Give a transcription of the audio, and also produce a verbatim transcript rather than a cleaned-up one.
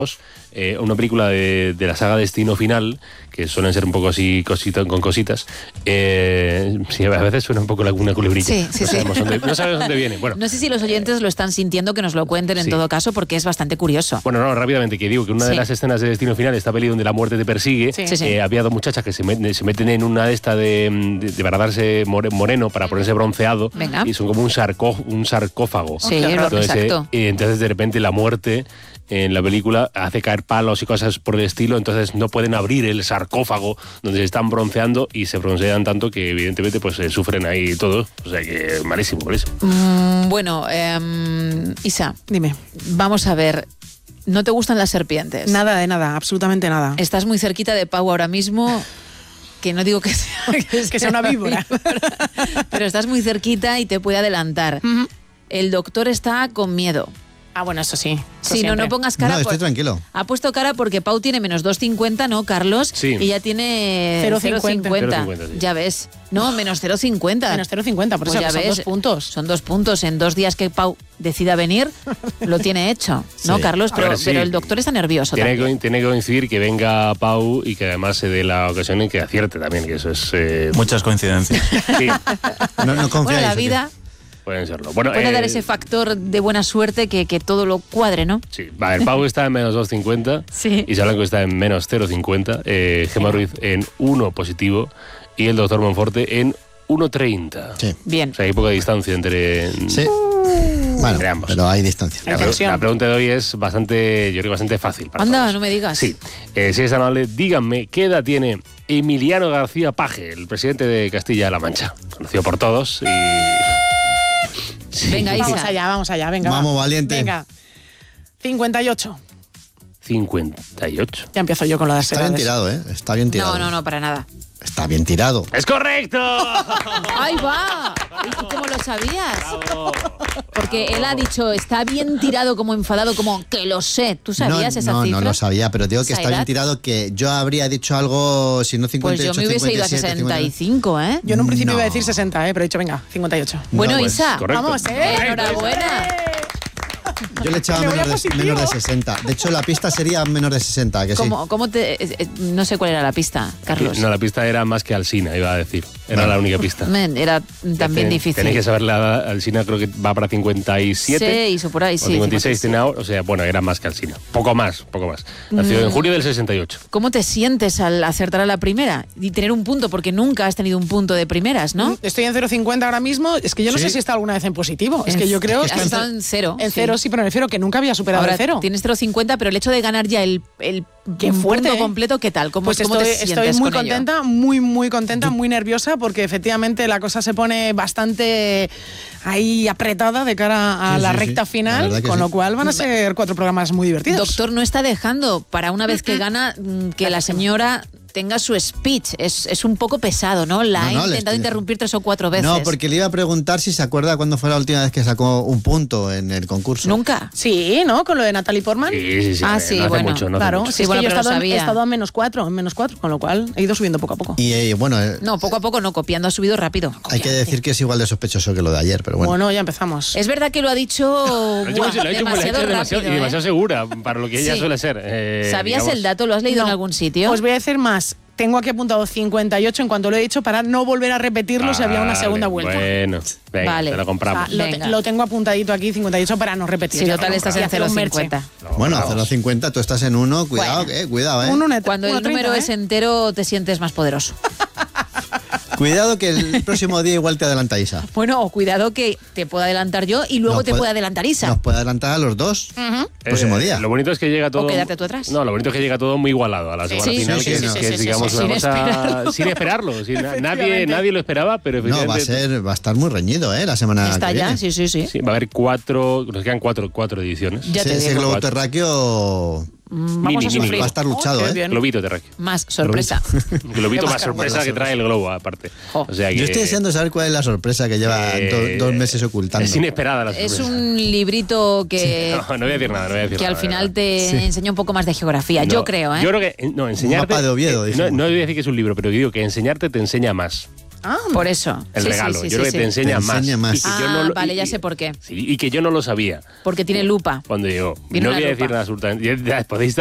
Eh, una película de, de la saga Destino Final, que suelen ser un poco así cosita, con cositas. Eh, sí, a veces suena un poco una culebrilla. Sí, sí, no, sí. sabemos dónde, no sabemos dónde viene. Bueno, no sé si los oyentes lo están sintiendo, que nos lo cuenten en sí. todo caso, porque es bastante curioso. Bueno, no, rápidamente, que digo que una sí. de las escenas de Destino Final, esta peli donde la muerte te persigue, sí. Sí, sí. Eh, había dos muchachas que se meten, se meten en una de esta de, de, de para darse moreno, para ponerse bronceado. Venga. Y son como un, sarcó, un sarcófago. Sí, entonces, exacto. Eh, y entonces de repente la muerte en la película hace caer palos y cosas por el estilo, entonces no pueden abrir el sarcófago donde se están bronceando y se broncean tanto que evidentemente pues eh, sufren ahí todos, o sea que malísimo, malísimo. Mm, bueno, eh, Isa, dime. Vamos a ver, ¿no te gustan las serpientes? Nada de nada, absolutamente nada. Estás muy cerquita de Pau ahora mismo, que no digo que sea, que sea, que sea una víbora, pero estás muy cerquita y te puede adelantar. Uh-huh. El doctor está con miedo. Ah, bueno, eso sí. Eso sí, no, no pongas cara. No, estoy por... tranquilo. Ha puesto cara porque Pau tiene menos dos cincuenta, ¿no, Carlos? Sí. Y ya tiene cero cincuenta. Sí. Ya ves. No, menos cero cincuenta. Menos cero cincuenta, por pues eso ya son ves, dos puntos. Son dos puntos. En dos días que Pau decida venir, lo tiene hecho. ¿No, sí. Carlos? Pero, ver, sí. pero el doctor está nervioso tiene también. Que, tiene que coincidir que venga Pau y que además se dé la ocasión en que acierte también, que eso es... Eh... Muchas coincidencias. Sí. No, no confiáis. Bueno, la vida... Aquí. Pueden serlo. Bueno, puede eh, dar ese factor de buena suerte que, que todo lo cuadre, ¿no? Sí, va, el Pau está en menos dos cincuenta, sí. Isa Blanco está en menos cero cincuenta, eh, Gemma sí. Ruiz en uno positivo y el doctor Monforte en uno treinta. Sí. Bien. O sea, hay poca distancia entre... Sí. Bueno, entre ambos. Pero hay distancia. La, pre- la pregunta de hoy es bastante, yo creo, bastante fácil. Para Anda, todos. no me digas. Sí. Eh, si es amable, díganme, ¿qué edad tiene Emiliano García Paje, el presidente de Castilla-La Mancha? Conocido por todos y... Sí. Venga, Isa. Vamos allá, vamos allá, venga. Vamos, va. valiente. Venga. cincuenta y ocho. cincuenta y ocho. Ya empiezo yo con lo de Está bien tirado, ¿eh? Está bien tirado. No, no, no, para nada. Está bien tirado. ¡Es correcto! ¡Ahí va! ¿Y tú cómo lo sabías? Bravo. Porque él ha dicho, está bien tirado, como enfadado, como que lo sé. ¿Tú sabías no, esa no, cifra? No, no lo sabía, pero digo que está edad? bien tirado, que yo habría dicho algo, si no cincuenta y ocho, pues yo me hubiese cincuenta y siete, ido a sesenta y cinco, cincuenta y nueve. ¿eh? Yo en un principio no. iba a decir sesenta, ¿eh? Pero he dicho, venga, cincuenta y ocho. Bueno, no, pues, Isa, correcto. Vamos, ¿eh? Enhorabuena. Yo le echaba menos de, menos de sesenta. De hecho, la pista sería menos de sesenta, que ¿Cómo, sí. ¿Cómo te...? Eh, no sé cuál era la pista, Carlos. No, la pista era más que Alsina, iba a decir. Era Bueno. la única pista. Men, era también Ten, difícil. Tenéis que saber la edad. Alsina creo que va para cincuenta y siete. Seis o por ahí, o sí. cincuenta y seis cincuenta y seis. tiene ahora. O sea, bueno, era más que Alsina. Poco más, poco más. Nació mm. en julio del sesenta y ocho. ¿Cómo te sientes al acertar a la primera? Y tener un punto, porque nunca has tenido un punto de primeras, ¿no? Estoy en cero cincuenta ahora mismo. Es que yo no ¿Sí? sé si está alguna vez en positivo. Es que yo creo que... que... Has estado en cero. En cero, sí, pero me refiero que nunca había superado ahora el cero. Tienes cero cincuenta, pero el hecho de ganar ya el, el Qué fuerte, punto ¿eh? completo, ¿qué tal? ¿Cómo, pues cómo estoy, te sientes estoy muy con contenta, ello? muy, muy contenta, muy nerviosa, porque efectivamente la cosa se pone bastante ahí apretada de cara a sí, la sí, recta sí. final, La con sí. lo cual van a ser cuatro programas muy divertidos. Doctor no está dejando para una vez que gana que la señora tenga su speech. Es, es un poco pesado, ¿no? La No, ha no, le intentado estoy- interrumpir tres o cuatro veces. No, porque le iba a preguntar si se acuerda cuándo fue la última vez que sacó un punto en el concurso. ¿Nunca? Sí, ¿no? Con lo de Natalie Portman. Sí, sí, sí. Ah, no sí, hace bueno, mucho, no hace Claro, mucho. sí, Sí, es bueno, que yo he pero lo estado, en- he sabía. estado a menos cuatro, en menos cuatro, con lo cual he ido subiendo poco a poco. Y eh, bueno, eh, No, poco a poco no, copiando ha subido rápido. hay que decir que es igual de sospechoso que lo de ayer, pero bueno. Bueno, ya empezamos. Es verdad que lo ha dicho, Lo ha hecho, buah, lo ha hecho, lo ha hecho demasiado demasiado, rápido, y demasiado ¿eh? segura para lo que ella Sí. suele ser. Eh, ¿Sabías digamos. el dato? ¿Lo has leído No. en algún sitio? Os voy a decir más. Tengo aquí apuntado cincuenta y ocho en cuanto lo he dicho para no volver a repetirlo si había una segunda Vale, vuelta. Bueno, venga, Vale. te lo O compramos. sea, lo, te- Venga. lo tengo apuntadito aquí, cincuenta y ocho, para no repetir. Si total estás en Y hacer cero un merche. cincuenta. Bueno, Vamos. cero cincuenta, tú estás en uno, cuidado, Bueno. eh, cuidado, eh. Un uno- Cuando el uno treinta, número ¿eh? es entero te sientes más poderoso. Cuidado que el próximo día igual te adelanta Isa. Bueno, o cuidado que te puedo adelantar yo y luego Nos te puede- puede adelantar Isa. Nos puede adelantar a los dos. Ujú. Próximo Eh, día. Lo bonito es que llega todo. O quedarte tú atrás. No, lo bonito es que llega todo muy igualado a la semana Sí, final, sí, que, sí, es- sí, que sí, es, sí, digamos, sí, una sin cosa esperarlo. sin esperarlo. sin- nadie, Efectivamente. nadie lo esperaba, pero No, va a efectivamente. ser, va a estar muy reñido, eh, la semana Está que ya, viene. sí, sí, sí. Sí, va a haber cuatro. Nos quedan cuatro, cuatro ediciones. Ya Ese, te ese digo. globo Cuatro. terráqueo Mm, Vamos Mini, a mini. sufrir. va a estar luchado, Oh, qué eh. bien. Globito terráqueo. Más sorpresa. Globito Qué más sorpresa bacán. que trae el globo, aparte. Jo. O sea que, Yo estoy deseando saber cuál es la sorpresa que lleva eh, do- dos meses ocultando. Es inesperada la Es sorpresa. un librito que, No, no voy a decir nada, no voy a decir que nada. al la final verdad. te Sí. enseña un poco más de geografía. No, Yo creo, ¿eh? Yo creo que, no, enseñarte... mapa de Oviedo, eh, no, dijimos. no voy a decir que es un libro, pero digo que enseñarte te enseña más. Ah, Por eso. El Sí, regalo. sí, sí, yo creo sí, que te sí. enseña Te más. enseña más. Y que Ah, yo no lo- vale, y- ya y- sé por qué. Sí, y que yo no lo sabía Porque tiene lupa. cuando llegó. Viene No una voy a lupa. decir nada absolutamente. Ya- ya podéis